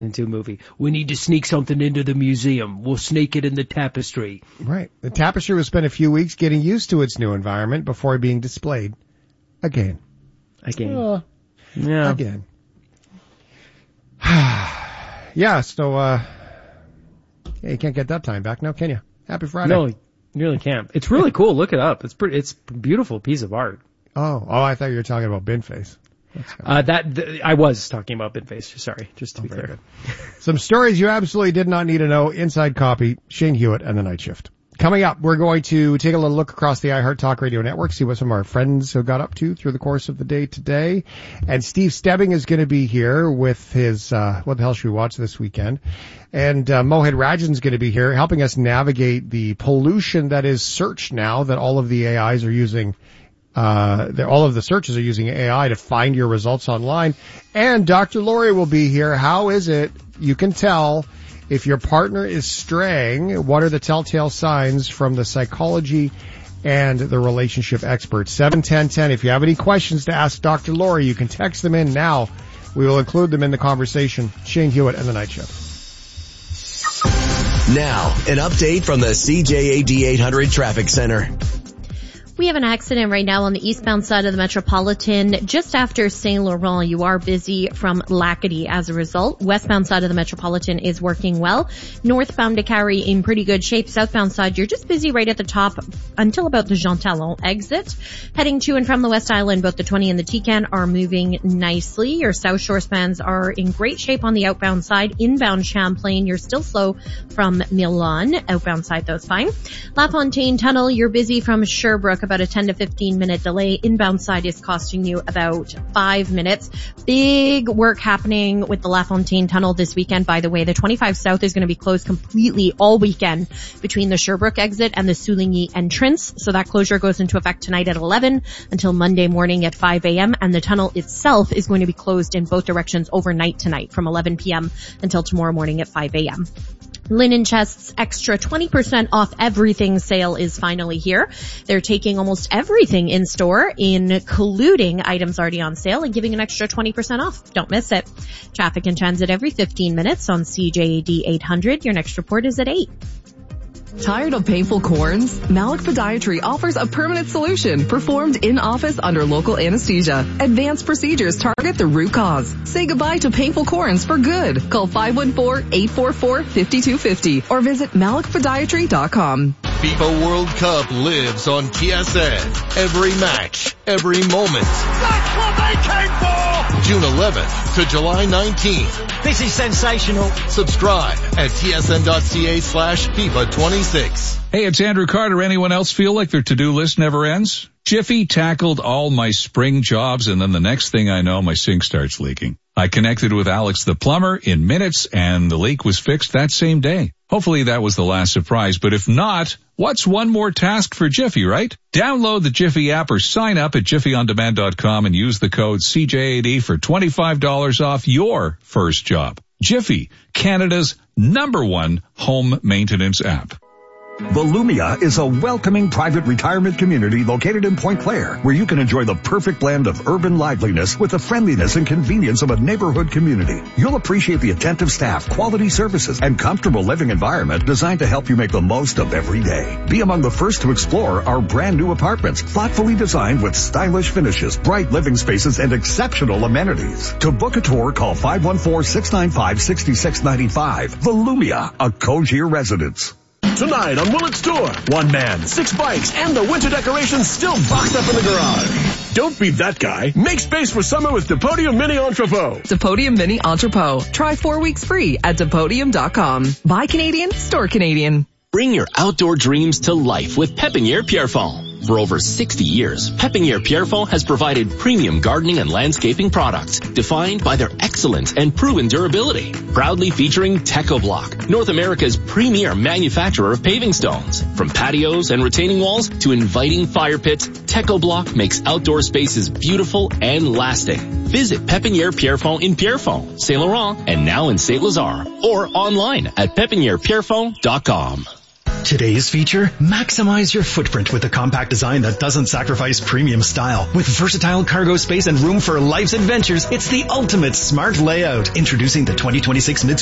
into a movie. We need to sneak something into the museum. We'll sneak it in the tapestry. Right. The tapestry will spend a few weeks getting used to its new environment before being displayed again. Yeah. Again. Yeah, so, you can't get that time back now, can you? Happy Friday. No, you really can't. It's really cool. Look it up. It's a beautiful piece of art. Oh, I thought you were talking about Binface. I was talking about Binface. Sorry, just to be clear. Good. Some stories you absolutely did not need to know. Inside Copy, Shane Hewitt, and the Night Shift. Coming up, we're going to take a little look across the iHeart Talk Radio network, see what some of our friends have got up to through the course of the day today. And Steve Stebbing is going to be here with his, what the hell should we watch this weekend? And Mohit Rajan's going to be here helping us navigate the pollution that is search now that all of the AIs are using. All of the searches are using AI to find your results online. And Dr. Laurie will be here. How is it you can tell if your partner is straying? What are the telltale signs from the psychology and the relationship experts? 71010. If you have any questions to ask Dr. Laurie, you can text them in now. We will include them in the conversation. Shane Hewitt and the Night Shift. Now, an update from the CJAD 800 Traffic Center. We have an accident right now on the eastbound side of the Metropolitan just after Saint Laurent. You are busy from Lacadie as a result. Westbound side of the Metropolitan is working well. Northbound to Carrie in pretty good shape. Southbound side, you're just busy right at the top until about the Jean Talon exit. Heading to and from the West Island, both the 20 and the Tecan are moving nicely. Your South Shore spans are in great shape on the outbound side. Inbound Champlain, you're still slow from Milan. Outbound side, though, it's fine. La Fontaine Tunnel, you're busy from Sherbrooke, about a 10 to 15 minute delay. Inbound side is costing you about 5 minutes. Big work happening with the La Fontaine Tunnel this weekend, by the way. The 25 South is going to be closed completely all weekend between the Sherbrooke exit and the Souligny entrance. So that closure goes into effect tonight at 11 until Monday morning at 5 a.m. And the tunnel itself is going to be closed in both directions overnight tonight from 11 p.m. until tomorrow morning at 5 a.m. Linen Chest's extra 20% off everything sale is finally here. They're taking almost everything in store, including items already on sale, and giving an extra 20% off. Don't miss it. Traffic and transit every 15 minutes on CJAD 800. Your next report is at 8. Tired of painful corns? Malik Podiatry offers a permanent solution performed in office under local anesthesia. Advanced procedures target the root cause. Say goodbye to painful corns for good. Call 514-844-5250 or visit malikpodiatry.com. FIFA World Cup lives on TSN. Every match, every moment. That's what they came for! June 11th to July 19th. This is sensational. Subscribe at tsn.ca/FIFA26. Hey, it's Andrew Carter. Anyone else feel like their to-do list never ends? Jiffy tackled all my spring jobs, and then the next thing I know, my sink starts leaking. I connected with Alex the plumber in minutes, and the leak was fixed that same day. Hopefully that was the last surprise, but if not, what's one more task for Jiffy, right? Download the Jiffy app or sign up at jiffyondemand.com and use the code CJAD for $25 off your first job. Jiffy, Canada's #1 home maintenance app. Volumia is a welcoming private retirement community located in Point Claire, where you can enjoy the perfect blend of urban liveliness with the friendliness and convenience of a neighborhood community. You'll appreciate the attentive staff, quality services, and comfortable living environment designed to help you make the most of every day. Be among the first to explore our brand new apartments, thoughtfully designed with stylish finishes, bright living spaces, and exceptional amenities. To book a tour, call 514-695-6695. Volumia, a Cogier residence. Tonight on Willet's Tour, one man, 6 bikes, and the winter decorations still boxed up in the garage. Don't be that guy. Make space for summer with Depodium Mini Entrepot. Depodium Mini Entrepot. Try 4 weeks free at Depodium.com. Buy Canadian, store Canadian. Bring your outdoor dreams to life with Pépinière Pierrefonds. For over 60 years, Pépinière Pierrefonds has provided premium gardening and landscaping products defined by their excellence and proven durability. Proudly featuring TechoBlock, North America's premier manufacturer of paving stones. From patios and retaining walls to inviting fire pits, TechoBlock makes outdoor spaces beautiful and lasting. Visit Pépinière Pierrefonds in Pierrefonds, Saint Laurent, and now in Saint Lazare, or online at pépinièrepierrefonds.com. Today's feature, maximize your footprint with a compact design that doesn't sacrifice premium style. With versatile cargo space and room for life's adventures, it's the ultimate smart layout. Introducing the 2026 Mitsubishi